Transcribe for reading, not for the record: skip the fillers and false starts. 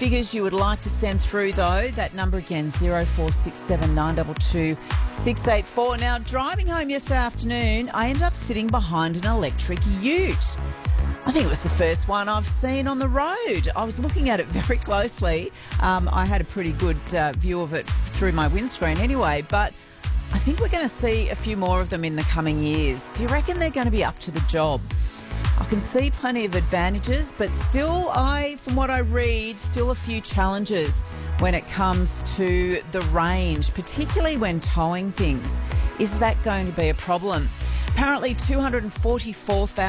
figures you would like to send through, though, that number again, 0467 922 684. Now, driving home yesterday afternoon, I ended up sitting behind an electric ute. I think it was the first one I've seen on the road. I was looking at it very closely. I had a pretty good view of it through my windscreen anyway, but I think we're going to see a few more of them in the coming years. Do you reckon they're going to be up to the job? I can see plenty of advantages, but still, from what I read, still a few challenges when it comes to the range, particularly when towing things. Is that going to be a problem? Apparently 244,000